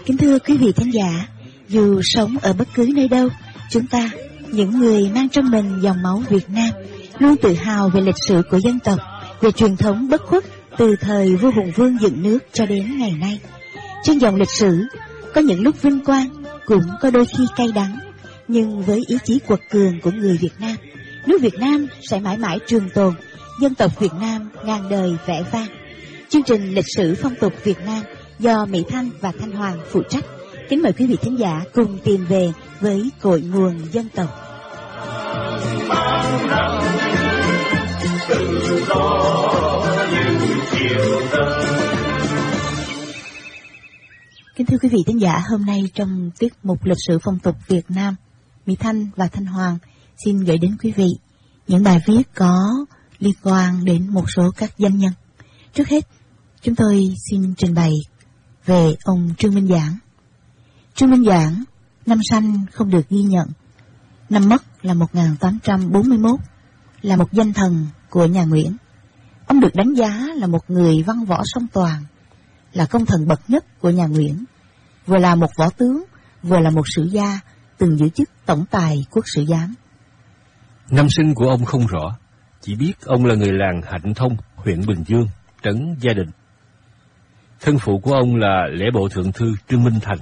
Kính thưa quý vị khán giả, dù sống ở bất cứ nơi đâu, chúng ta, những người mang trong mình dòng máu Việt Nam, luôn tự hào về lịch sử của dân tộc, về truyền thống bất khuất từ thời vua Hùng Vương dựng nước cho đến ngày nay. Trên dòng lịch sử, có những lúc vinh quang, cũng có đôi khi cay đắng, nhưng với ý chí quật cường của người Việt Nam, nước Việt Nam sẽ mãi mãi trường tồn, dân tộc Việt Nam ngàn đời vẻ vang. Chương trình lịch sử phong tục Việt Nam do Mỹ Thanh và Thanh Hoàng phụ trách. Kính mời quý vị khán giả cùng tìm về với cội nguồn dân tộc. Kính thưa quý vị khán giả, hôm nay trong tiết mục lịch sử phong tục Việt Nam, Mỹ Thanh và Thanh Hoàng xin gửi đến quý vị những bài viết có liên quan đến một số các danh nhân. Trước hết, chúng tôi xin trình bày về ông Trương Minh Giảng. Trương Minh Giảng, năm sanh không được ghi nhận, năm mất là 1841, là một danh thần của nhà Nguyễn. Ông được đánh giá là một người văn võ song toàn, là công thần bậc nhất của nhà Nguyễn, vừa là một võ tướng, vừa là một sử gia, từng giữ chức tổng tài quốc sử giám. Năm sinh của ông không rõ, chỉ biết ông là người làng Hạnh Thông, huyện Bình Dương, trấn Gia Định. Thân phụ của ông là lễ bộ thượng thư Trương Minh Thành.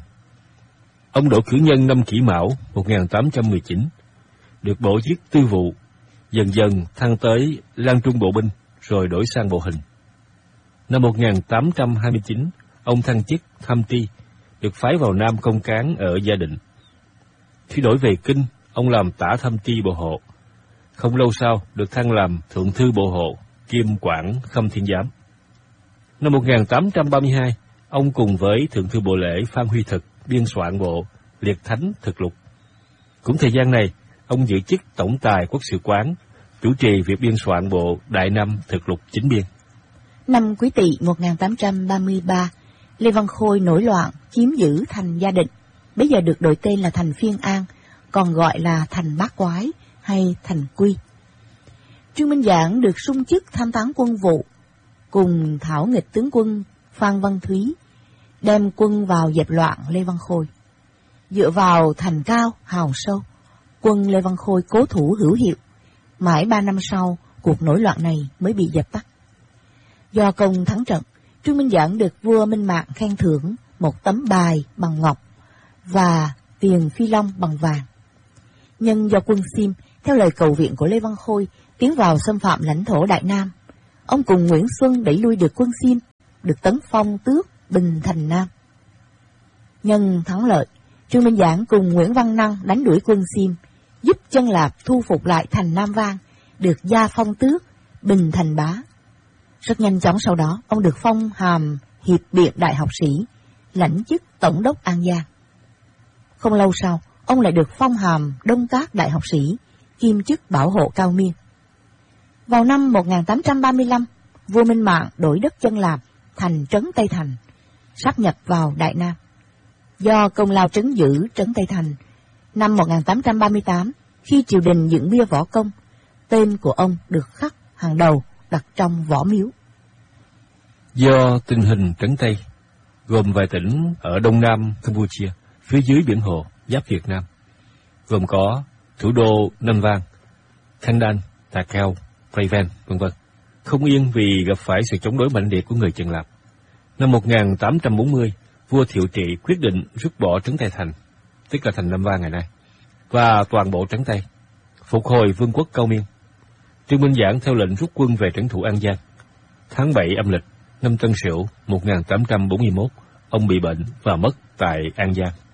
Ông đỗ cử nhân năm Kỷ Mão 1819, được bổ chức tư vụ, dần dần thăng tới Lang Trung bộ binh, rồi đổi sang bộ hình. Năm 1829, ông thăng chức tham tri, được phái vào Nam công cán ở Gia Định. Khi đổi về Kinh, ông làm tả tham tri bộ hộ. Không lâu sau, được thăng làm thượng thư bộ hộ, kiêm quản Khâm Thiên Giám. Năm 1832, ông cùng với thượng thư bộ lễ Phan Huy Thực biên soạn bộ Liệt Thánh Thực Lục. Cũng thời gian này, ông giữ chức tổng tài quốc sự quán, chủ trì việc biên soạn bộ Đại Nam Thực Lục chính biên. Năm Quý Tỵ 1833, Lê Văn Khôi nổi loạn chiếm giữ thành Gia Định, bây giờ được đổi tên là thành Phiên An, còn gọi là thành Bát Quái hay thành Quy. Trương Minh Giảng được sung chức tham tán quân vụ, cùng thảo nghịch tướng quân Phan Văn Thúy, đem quân vào dẹp loạn Lê Văn Khôi. Dựa vào thành cao, hào sâu, quân Lê Văn Khôi cố thủ hữu hiệu, mãi 3 năm sau, cuộc nổi loạn này mới bị dập tắt. Do công thắng trận, Trương Minh Giảng được vua Minh Mạng khen thưởng một tấm bài bằng ngọc và tiền phi long bằng vàng. Nhưng do quân Sim, theo lời cầu viện của Lê Văn Khôi, tiến vào xâm phạm lãnh thổ Đại Nam, ông cùng Nguyễn Xuân đẩy lui được quân Sim, được tấn phong tước Bình Thành Nam. Nhân thắng lợi, Trương Minh Giảng cùng Nguyễn Văn Năng đánh đuổi quân Sim, giúp Chân Lạp thu phục lại thành Nam Vang, được gia phong tước Bình Thành Bá. Rất nhanh chóng sau đó, ông được phong hàm Hiệp Biện Đại học sĩ, lãnh chức Tổng đốc An Giang. Không lâu sau, ông lại được phong hàm Đông Các Đại học sĩ, kiêm chức Bảo hộ Cao Miên. Vào năm 1835, vua Minh Mạng đổi đất Chân Lạp thành trấn Tây Thành, sáp nhập vào Đại Nam. Do công lao trấn giữ trấn Tây Thành, năm 1838, khi triều đình dựng bia võ công, tên của ông được khắc hàng đầu đặt trong võ miếu. Do tình hình trấn Tây, gồm vài tỉnh ở đông nam Campuchia, phía dưới biển Hồ, giáp Việt Nam, gồm có thủ đô Nam Vang, Thanh Đan, Tà Kheo, Prey Veng, v.v. không yên vì gặp phải sự chống đối mạnh liệt của người Chân Lạp. Năm 1840, vua Thiệu Trị quyết định rút bỏ trấn Tây Thành, tức là thành Nam Vang ngày nay, và toàn bộ trấn Tây, phục hồi vương quốc Cao Miên. Trương Minh Giảng theo lệnh rút quân về trấn thủ An Giang. Tháng 7 âm lịch, năm Tân Sửu 1841, ông bị bệnh và mất tại An Giang.